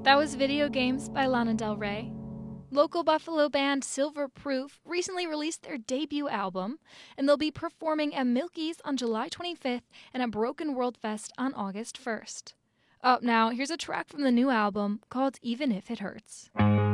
That was Video Games by Lana Del Rey. Local Buffalo band Silver Proof recently released their debut album, and they'll be performing at Milky's on July 25th and at Broken World Fest on August 1st. Up now, here's a track from the new album called Even If It Hurts.